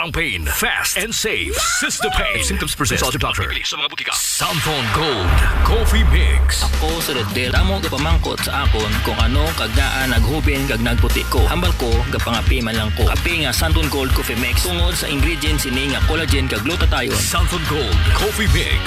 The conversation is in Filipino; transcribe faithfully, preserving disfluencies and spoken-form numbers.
strong pain, fast and safe. Cystopain. If symptoms persist, consult your doctor. Sa mga butika. Samphon Gold Coffee Mix. Ako sa Redel, damo gapamangkot sa akon kung ano kagdaan naghubin kag nagputi ko. Hambal ko gapangapi man lang ko. Kape nga Samphon Gold Coffee Mix tungod sa ingredients ini nga collagen kag glutathione. Samphon Gold Coffee Mix.